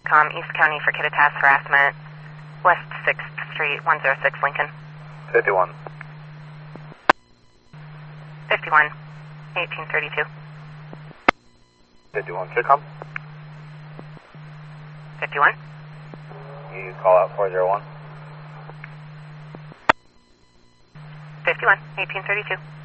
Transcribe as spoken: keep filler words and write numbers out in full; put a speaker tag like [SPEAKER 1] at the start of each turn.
[SPEAKER 1] Com, East County for Kittitas harassment, West sixth Street, one oh six Lincoln.
[SPEAKER 2] fifty-one.
[SPEAKER 1] fifty-one, eighteen thirty-two.
[SPEAKER 2] fifty-one, Chicom.
[SPEAKER 1] fifty-one.
[SPEAKER 2] You call out four oh one.
[SPEAKER 1] fifty-one, eighteen thirty-two.